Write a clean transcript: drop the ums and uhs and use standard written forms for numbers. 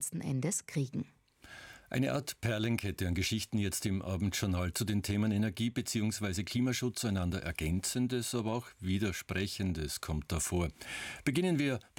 letzten Endes kriegen. Eine Art Perlenkette an Geschichten jetzt im Abendjournal zu den Themen Energie bzw. Klimaschutz, einander Ergänzendes, aber auch Widersprechendes kommt davor. Beginnen wir